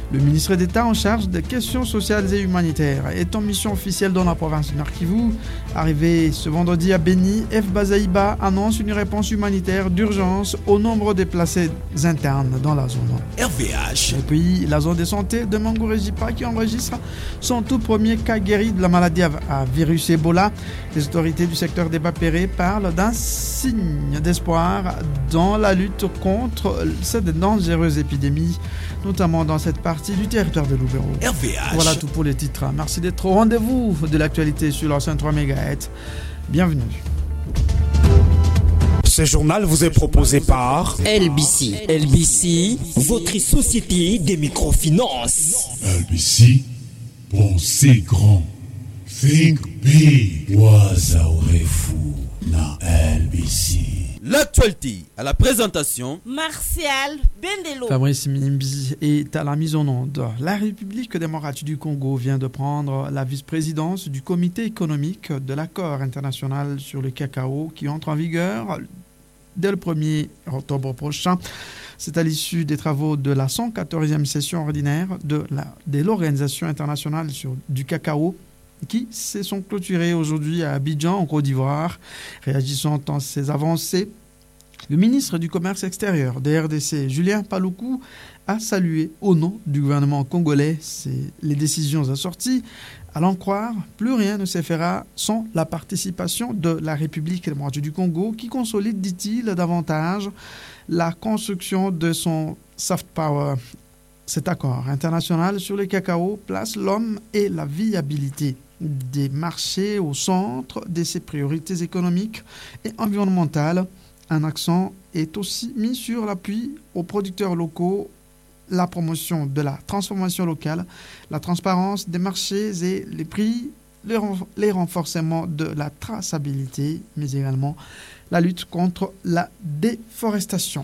Le ministre d'État en charge des questions sociales et humanitaires est en mission officielle dans la province du Nord Kivu. Arrivé ce vendredi à Beni, F. Bazaïba annonce une réponse humanitaire d'urgence au nombre de déplacés internes dans la zone. RVH. Et puis, la zone de santé de Mangorejipa qui enregistre son tout premier cas guéri de la maladie à virus Ebola. Les autorités du secteur des Bapéré parlent d'un signe d'espoir dans la lutte contre cette dangereuse épidémie, notamment dans cette partie du territoire de Loubero. RVH. Voilà tout pour les titres. Merci d'être au rendez-vous de l'actualité sur la 103 MHz. Bienvenue. Ce journal vous est proposé par LBC. LBC, votre société des microfinances. LBC, pensez grand. Think big. Waza fou na LBC. L'actualité à la présentation Martial Bendelo. Fabrice Mimbi est à la mise en onde. La République démocratique du Congo vient de prendre la vice-présidence du comité économique de l'accord international sur le cacao qui entre en vigueur dès le 1er octobre prochain. C'est à l'issue des travaux de la 114e session ordinaire de l'Organisation internationale du cacao qui se sont clôturés aujourd'hui à Abidjan, en Côte d'Ivoire. Réagissant à ces avancées, le ministre du Commerce extérieur des RDC, Julien Paluku, a salué au nom du gouvernement congolais les décisions assorties. À l'en croire, plus rien ne se fera sans la participation de la République démocratique du Congo qui consolide, dit-il, davantage la construction de son soft power. Cet accord international sur le cacao place l'homme et la viabilité des marchés au centre de ses priorités économiques et environnementales. Un accent est aussi mis sur l'appui aux producteurs locaux, la promotion de la transformation locale, la transparence des marchés et les prix, les renforcements de la traçabilité, mais également la lutte contre la déforestation.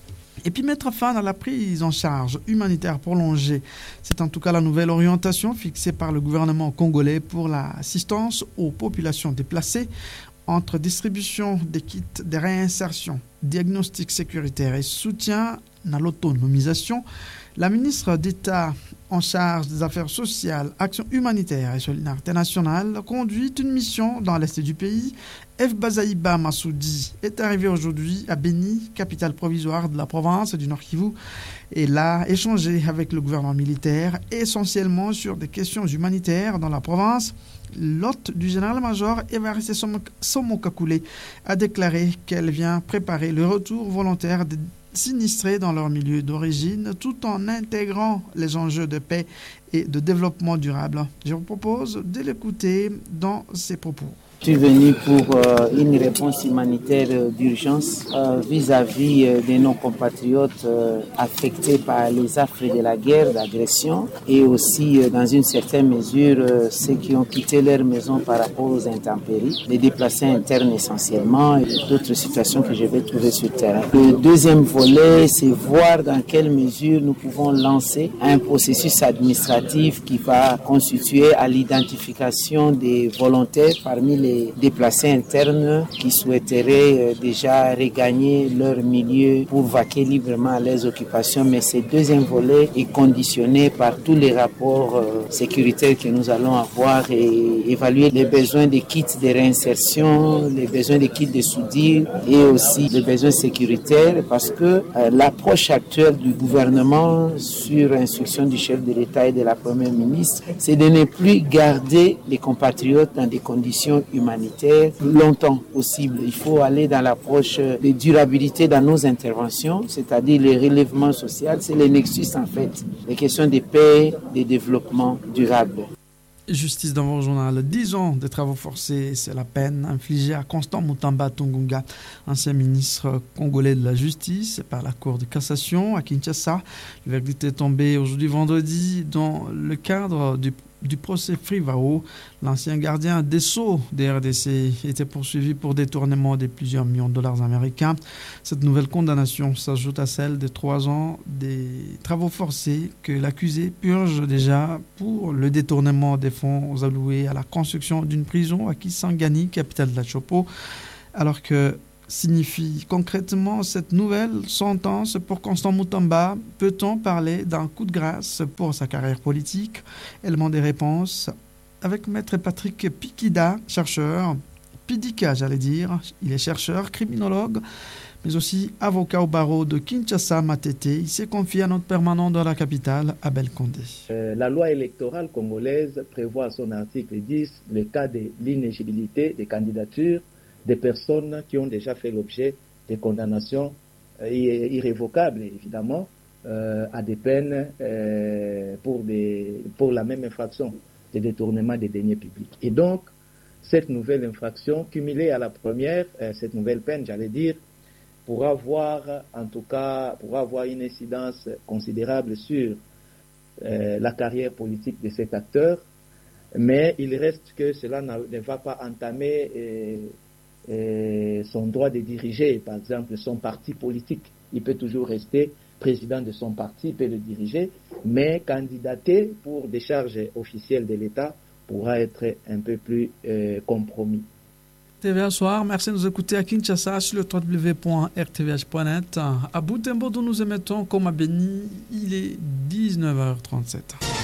Et puis mettre fin à la prise en charge humanitaire prolongée. C'est en tout cas la nouvelle orientation fixée par le gouvernement congolais pour l'assistance aux populations déplacées entre distribution des kits de réinsertion, diagnostic sécuritaire et soutien à l'autonomisation. La ministre d'État en charge des affaires sociales, actions humanitaires et solidarité nationale conduit une mission dans l'est du pays. F. Bazaïba Massoudi est arrivé aujourd'hui à Beni, capitale provisoire de la province du Nord Kivu, et l'a échangé avec le gouvernement militaire, essentiellement sur des questions humanitaires dans la province. L'hôte du général-major Évariste Somokakoulé a déclaré qu'elle vient préparer le retour volontaire des sinistrés dans leur milieu d'origine tout en intégrant les enjeux de paix et de développement durable. Je vous propose de l'écouter dans ses propos. Je suis venu pour une réponse humanitaire d'urgence vis-à-vis de nos compatriotes affectés par les affres de la guerre, d'agression, et aussi dans une certaine mesure ceux qui ont quitté leur maison par rapport aux intempéries, les déplacés internes essentiellement et d'autres situations que je vais trouver sur le terrain. Le deuxième volet, c'est voir dans quelle mesure nous pouvons lancer un processus administratif qui va constituer à l'identification des volontaires parmi les déplacés internes qui souhaiteraient déjà regagner leur milieu pour vaquer librement à leurs occupations. Mais ce deuxième volet est conditionné par tous les rapports sécuritaires que nous allons avoir et évaluer les besoins des kits de réinsertion, les besoins des kits de soudure et aussi les besoins sécuritaires parce que l'approche actuelle du gouvernement sur instruction du chef de l'État et de la Première ministre, c'est de ne plus garder les compatriotes dans des conditions humanitaire longtemps possible. Il faut aller dans l'approche de durabilité dans nos interventions, c'est-à-dire le relèvement social, c'est le nexus en fait, les questions de paix, de développement durable. Justice dans votre journal. 10 ans de travaux forcés, c'est la peine infligée à Constant Mutamba Tungunga, ancien ministre congolais de la Justice, par la Cour de cassation à Kinshasa. Le verdict est tombé aujourd'hui vendredi dans le cadre du procès Frivao. L'ancien gardien des Sceaux des RDC était poursuivi pour détournement de plusieurs millions de dollars américains. Cette nouvelle condamnation s'ajoute à celle de 3 ans des travaux forcés que l'accusé purge déjà pour le détournement des fonds alloués à la construction d'une prison à Kisangani, capitale de la Chopo, alors que signifie concrètement cette nouvelle sentence pour Constant Moutamba? Peut-on parler d'un coup de grâce pour sa carrière politique? Élément des réponses avec Maître Patrick Pikida, chercheur, Pidika j'allais dire. Il est chercheur, criminologue, mais aussi avocat au barreau de Kinshasa, Matete. Il s'est confié à notre permanent de la capitale, Abel Condé. La loi électorale congolaise prévoit à son article 10 le cas de l'inéligibilité des candidatures des personnes qui ont déjà fait l'objet de condamnations irrévocables, évidemment, à des peines pour la même infraction de détournement des deniers publics. Et donc, cette nouvelle infraction, cumulée à la première, cette nouvelle peine, j'allais dire, pourra avoir une incidence considérable sur la carrière politique de cet acteur, mais il reste que cela ne va pas entamer son droit de diriger, par exemple, son parti politique. Il peut toujours rester président de son parti, il peut le diriger, mais candidater pour des charges officielles de l'État pourra être un peu plus compromis. TVA Soir, merci de nous écouter à Kinshasa sur le www.rtvh.net. À Butembo, d'où nous émettons comme à Béni, il est 19h37.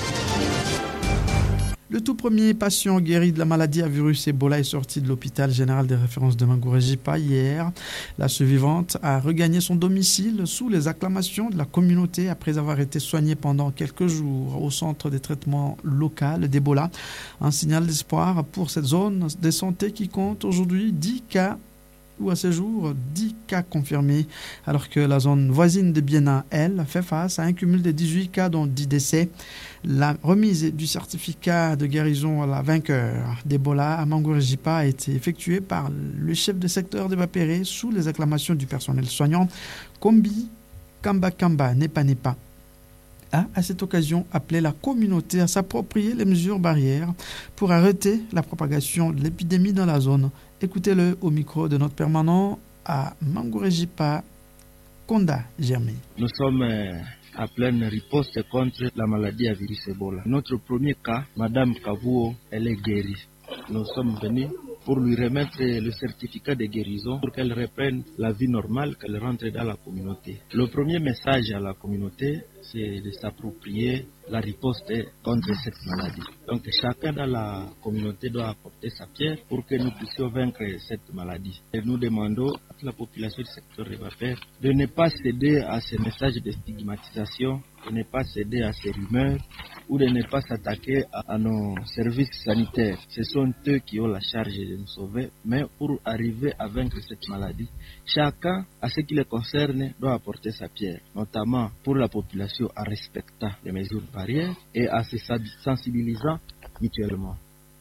Le tout premier patient guéri de la maladie à virus Ebola est sorti de l'hôpital général des références de Mangouré-Jipa hier. La survivante a regagné son domicile sous les acclamations de la communauté après avoir été soignée pendant quelques jours au centre de traitement local d'Ebola. Un signal d'espoir pour cette zone de santé qui compte aujourd'hui 10 cas ou à ce jour 10 cas confirmés, alors que la zone voisine de Biena, elle, fait face à un cumul de 18 cas dont 10 décès. La remise du certificat de guérison à la vainqueur d'Ebola à Mangouré-Jipa a été effectuée par le chef de secteur de Bapéré sous les acclamations du personnel soignant. Kombi Kamba Kamba Nepa Nepa a, à cette occasion, appelé la communauté à s'approprier les mesures barrières pour arrêter la propagation de l'épidémie dans la zone. Écoutez-le au micro de notre permanent à Mangouré-Jipa, Konda Germain. Nous sommes à pleine riposte contre la maladie à virus Ebola. Notre premier cas, Madame Kavuo, elle est guérie. Nous sommes venus pour lui remettre le certificat de guérison pour qu'elle reprenne la vie normale, qu'elle rentre dans la communauté. Le premier message à la communauté, c'est de s'approprier la riposte contre cette maladie. Donc chacun dans la communauté doit apporter sa pierre pour que nous puissions vaincre cette maladie. Et nous demandons à la population du secteur de Bapère de ne pas céder à ces messages de stigmatisation, de ne pas céder à ces rumeurs ou de ne pas s'attaquer à nos services sanitaires. Ce sont eux qui ont la charge de nous sauver, mais pour arriver à vaincre cette maladie, chacun, à ce qui le concerne, doit apporter sa pierre, notamment pour la population en respectant les mesures barrières et en se sensibilisant mutuellement.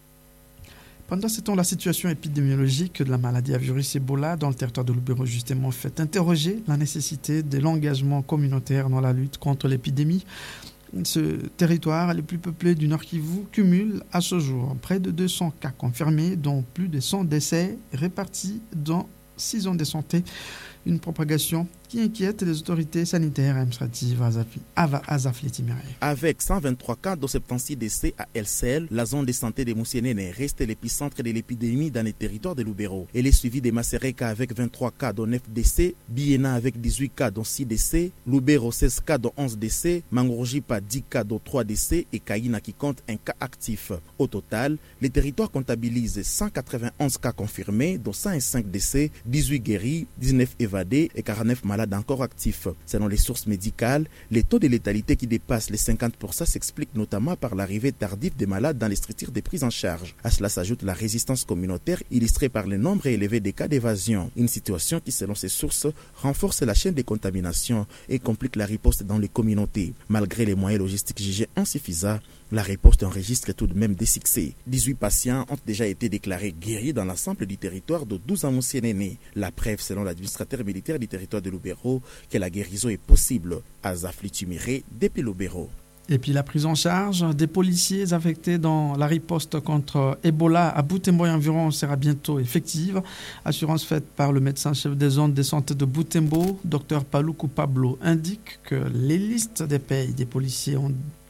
Pendant ce temps, la situation épidémiologique de la maladie à virus Ebola dans le territoire de Lubero justement fait interroger la nécessité de l'engagement communautaire dans la lutte contre l'épidémie. Ce territoire, le plus peuplé du Nord Kivu, cumule à ce jour près de 200 cas confirmés, dont plus de 100 décès répartis dans 6 zones de santé. Une propagation qui inquiète les autorités sanitaires et administratives à Zafleti-Miré. Avec 123 cas, dont 76 décès à elle seule, la zone de santé de Moussienene reste l'épicentre de l'épidémie dans les territoires de Lubero. Elle est suivie de Masereka avec 23 cas, dont 9 décès, Biena avec 18 cas, dont 6 décès, Lubero 16 cas, dont 11 décès, Mangouré-Jipa 10 cas, dont 3 décès et Kaina qui compte un cas actif. Au total, les territoires comptabilisent 191 cas confirmés, dont 105 décès, 18 guéris, 19 évadés et 49 malades encore actifs. Selon les sources médicales, les taux de létalité qui dépassent les 50% s'expliquent notamment par l'arrivée tardive des malades dans les structures de prise en charge. À cela s'ajoute la résistance communautaire illustrée par le nombre élevé des cas d'évasion. Une situation qui, selon ces sources, renforce la chaîne de contamination et complique la riposte dans les communautés. Malgré les moyens logistiques jugés insuffisants, la riposte enregistre tout de même des succès. 18 patients ont déjà été déclarés guéris dans l'ensemble du territoire de 12 à Moussienene. La preuve, selon l'administrateur militaire du territoire de Lubero, que la guérison est possible à Zafleti-Miré depuis Lubero. Et puis la prise en charge des policiers affectés dans la riposte contre Ebola à Butembo et environ sera bientôt effective. Assurance faite par le médecin-chef des zones de santé de Butembo, Dr Paluku Pablo, indique que les listes des payes des policiers ont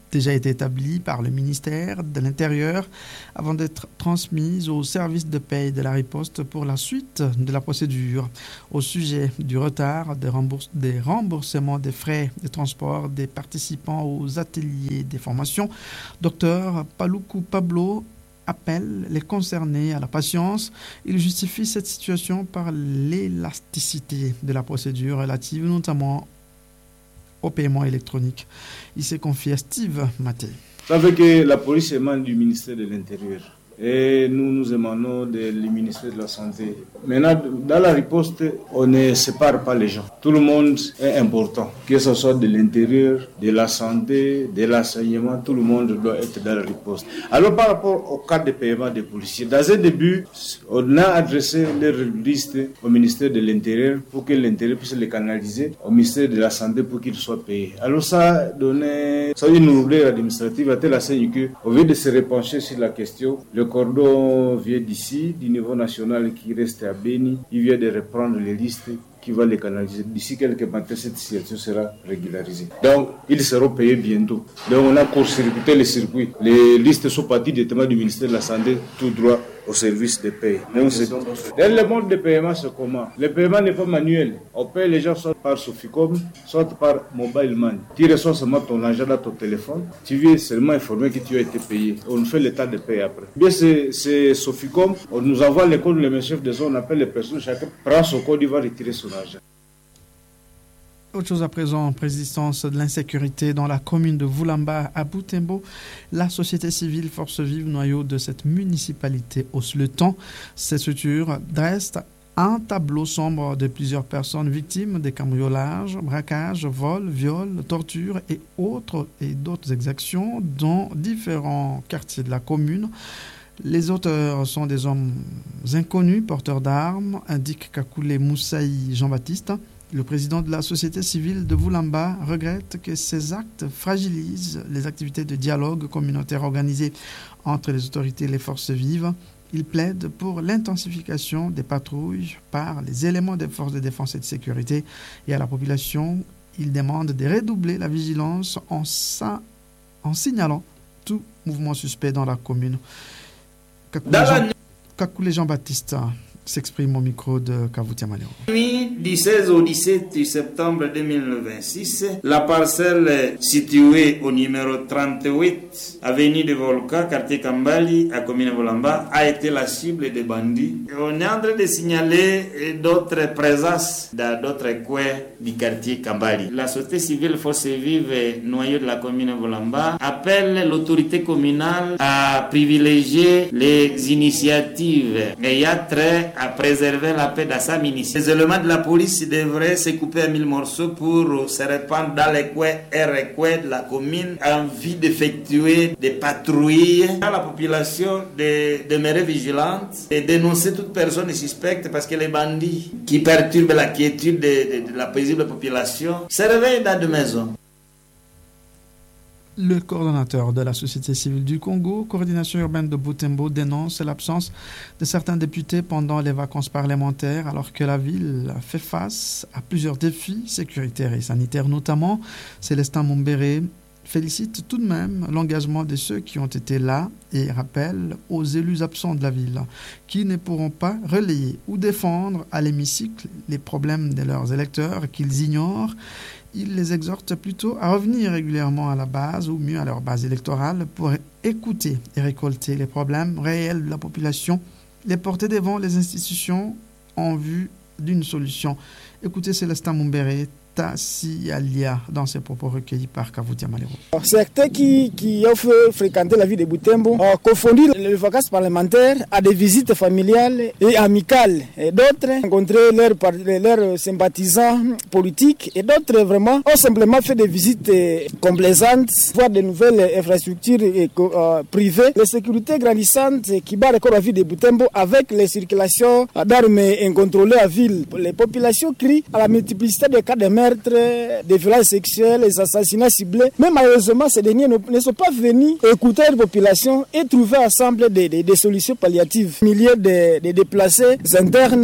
déjà été établies par le ministère de l'Intérieur avant d'être transmises au service de paie de la riposte pour la suite de la procédure. Au sujet du retard des remboursements des frais de transport des participants aux ateliers des formations, Dr Paluku Pablo appelle les concernés à la patience. Il justifie cette situation par l'élasticité de la procédure relative notamment au paiement électronique. Il s'est confié à Steve Maté. Vous savez que la police émane du ministère de l'Intérieur et nous émanons du ministère de la Santé. Maintenant, dans la riposte, on ne sépare pas les gens. Tout le monde est important, que ce soit de l'intérieur, de la santé, de l'enseignement, tout le monde doit être dans la riposte. Alors, par rapport au cas de paiement des policiers, dans un début, on a adressé les listes au ministère de l'Intérieur pour que l'Intérieur puisse les canaliser au ministère de la Santé pour qu'ils soient payés. Alors, ça a donné une lourdeur administrative à telle enseigne qu'au lieu de se repencher sur la question, le cordon vient d'ici, du niveau national qui reste à Béni. Il vient de reprendre les listes qui va les canaliser. D'ici quelques matins, cette situation sera régularisée. Donc, ils seront payés bientôt. Donc, on a court-circuité les circuits. Les listes sont parties directement du ministère de la Santé, tout droit au service de paie. Dans le mode de paiement, c'est comment? Le paiement n'est pas manuel. On paye les gens soit par Soficom, soit par Mobile Money. Tu reçois seulement ton argent dans ton téléphone. Tu viens seulement informer que tu as été payé. On fait l'état de paie après. Bien, c'est Soficom. On nous envoie les codes, les chefs de zone, on appelle les personnes, chacun prend son code, il va retirer son argent. Autre chose à présent, persistance de l'insécurité dans la commune de Vulamba à Butembo. La société civile Force Vive, noyau de cette municipalité, hausse le ton. Cette structure dresse un tableau sombre de plusieurs personnes victimes des cambriolages, braquages, vols, viols, tortures et d'autres exactions dans différents quartiers de la commune. Les auteurs sont des hommes inconnus, porteurs d'armes, indique Kakule Moussaï Jean-Baptiste. Le président de la société civile de Vulamba regrette que ces actes fragilisent les activités de dialogue communautaire organisées entre les autorités et les forces vives. Il plaide pour l'intensification des patrouilles par les éléments des forces de défense et de sécurité. Et à la population, il demande de redoubler la vigilance en signalant tout mouvement suspect dans la commune. Kakule Jean-Baptiste s'exprime au micro de Kavutia Malero. Nuit du 16 au 17 septembre 2026, la parcelle située au numéro 38, avenue de Volca, quartier Kambali, à commune Volamba, a été la cible des bandits. Et on est en train de signaler d'autres présences dans d'autres coins du quartier Kambali. La société civile Force Vive, noyau de la commune Volamba, appelle l'autorité communale à privilégier les initiatives ayant trait à préserver la paix dans sa municipalité. Les éléments de la police devraient se couper en 1000 morceaux pour se répandre dans les coins et recoins de la commune en vue d'effectuer des patrouilles. À la population de demeurer vigilante et dénoncer toute personne suspecte parce que les bandits qui perturbent la quiétude de la paisible population se réveillent dans des maisons. Le coordonnateur de la société civile du Congo, coordination urbaine de Butembo, dénonce l'absence de certains députés pendant les vacances parlementaires alors que la ville fait face à plusieurs défis sécuritaires et sanitaires notamment. Célestin Mumbere félicite tout de même l'engagement de ceux qui ont été là et rappelle aux élus absents de la ville qui ne pourront pas relayer ou défendre à l'hémicycle les problèmes de leurs électeurs qu'ils ignorent. Il les exhorte plutôt à revenir régulièrement à la base ou mieux à leur base électorale pour écouter et récolter les problèmes réels de la population, les porter devant les institutions en vue d'une solution. Écoutez Célestin Mumbere, Tassi Alia, dans ses propos recueillis par Kavutia Malero. Certains qui ont fait fréquenter la ville de Butembo ont confondu les vacances parlementaires à des visites familiales et amicales. Et d'autres ont rencontré leurs sympathisants politiques et d'autres vraiment ont simplement fait des visites complaisantes, voire de nouvelles infrastructures privées. La sécurité grandissante qui bat le corps à la ville de Butembo avec les circulations d'armes incontrôlées à ville. Les populations crient à la multiplicité de cas de meurtres, des violences sexuelles, les assassinats ciblés. Mais malheureusement, ces derniers ne sont pas venus écouter la population et trouver ensemble des solutions palliatives. Milliers de déplacés internes